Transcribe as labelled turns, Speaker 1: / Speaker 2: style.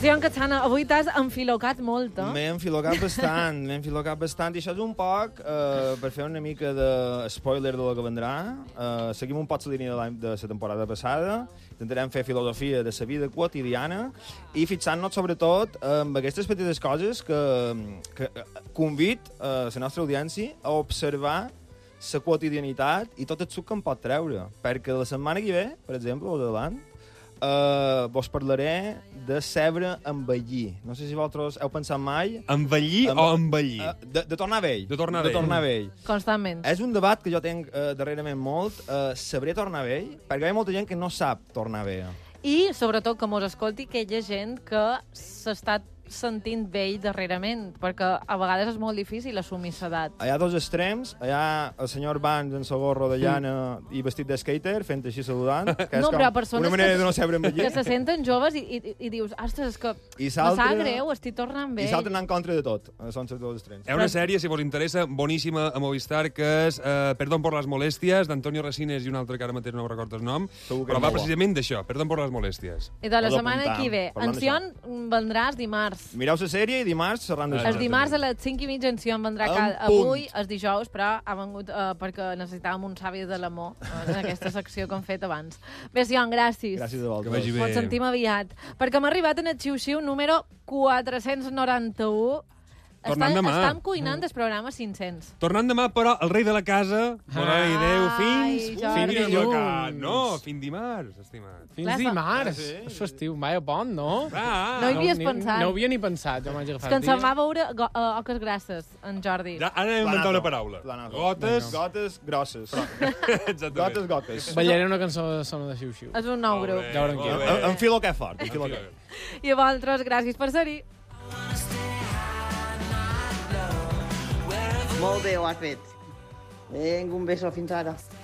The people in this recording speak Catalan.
Speaker 1: Sí, en Catsana, avui t'has enfilocat molt, eh?
Speaker 2: M'he enfilocat bastant, i això és un poc, per fer una mica de spoiler de lo que vendrà. Seguim un poc la línia de la temporada passada, intentarem fer filosofia de la vida quotidiana i fixant-nos sobretot en aquestes petites coses que convid la nostra audiència a observar la quotidianitat i tot el suc que em pot treure. Perquè la setmana que ve, per exemple, o davant, vos parlaré de cebre envellir. No sé si vosaltres heu pensat mai...
Speaker 3: Envellir o envellir?
Speaker 2: De tornar vell.
Speaker 3: De tornar vell.
Speaker 1: Constantment.
Speaker 2: És un debat que jo tenc darrerament molt. Sabré tornar vell? Perquè hi ha molta gent que no sap tornar vell.
Speaker 1: I, sobretot, que mos escolti aquella gent que s'està sentint vell darrerament, perquè a vegades és molt difícil assumir l'edat.
Speaker 2: Hi ha dos extrems. Hi ha el senyor Vans en el gorro de llana i vestit de skater, fent així saludant, que és
Speaker 1: No, però persones
Speaker 2: una manera de no saber envellir.
Speaker 1: que se senten joves i dius, ostres, és que me sap greu, estic tornant
Speaker 2: I
Speaker 1: vell.
Speaker 2: s'altre anar en contra de tot. Són els dos extrems.
Speaker 3: Hi ha una sèrie, si vos interessa, boníssima a Movistar, que és Perdón por las molestias, d'Antonio Resines i un altre que ara mateix no recordo el nom, però va precisament d'això, Perdón por las molestias.
Speaker 1: I de la
Speaker 2: Ho
Speaker 1: setmana
Speaker 2: d'apuntar,
Speaker 1: que ve.
Speaker 2: parlant
Speaker 1: Ención vendràs dimarts.
Speaker 2: Mireu la sèrie i dimarts xerrant d'això.
Speaker 1: El dimarts a les 5:30 Ención vendrà
Speaker 2: En
Speaker 1: avui,
Speaker 2: punt.
Speaker 1: els dijous, però ha vengut perquè necessitàvem un savi de l'amor en aquesta secció que hem fet abans. Bé, Sion, gràcies.
Speaker 2: Gràcies a
Speaker 3: Que vagi
Speaker 2: vosaltres.
Speaker 3: bé.
Speaker 1: Ens sentim aviat. Perquè hem arribat en el xiu-xiu número 491.
Speaker 3: Tornant demà.
Speaker 1: Estam cuinant el programa 500.
Speaker 3: Tornant demà, però, el rei de la casa, mare i Déu, fins
Speaker 1: Jordi.
Speaker 3: dilluns. No, fins dimarts, estimat.
Speaker 4: Fins
Speaker 1: Clar,
Speaker 4: dimarts.
Speaker 2: sí.
Speaker 4: És festiu, vaya pont, no?
Speaker 3: Ah,
Speaker 1: No hi havies pensat.
Speaker 4: No ho havia ni pensat, jo m'haig
Speaker 1: És
Speaker 4: agafat
Speaker 1: que
Speaker 4: el
Speaker 1: ens en
Speaker 4: dia.
Speaker 1: va veure oques grasses, en Jordi.
Speaker 3: ja, ara hem inventat una paraula.
Speaker 2: Planazo.
Speaker 3: Gotes.
Speaker 2: Gotes grosses.
Speaker 3: Exactament.
Speaker 2: Gotes.
Speaker 4: Ballaré una cançó de Sona de Xiu-Xiu.
Speaker 1: És un nou
Speaker 3: Molt
Speaker 1: grup.
Speaker 3: bé,
Speaker 4: Ja veurem
Speaker 3: molt
Speaker 4: què.
Speaker 3: bé.
Speaker 2: Enfilo que fort. Enfilo que.
Speaker 1: I a vosaltres, gràcies per ser-hi.
Speaker 5: Molt bé, ho has fet. Vinga, un beso, fins ara.